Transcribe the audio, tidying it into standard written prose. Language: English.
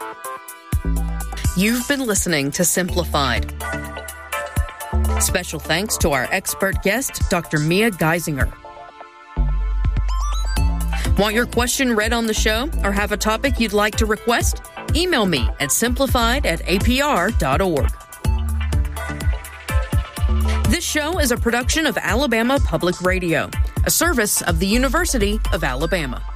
You've been listening to Simplified. Special thanks to our expert guest, Dr. Mia Geisinger. Want your question read on the show or have a topic you'd like to request? Email me at simplified@apr.org. This show is a production of Alabama Public Radio, a service of the University of Alabama.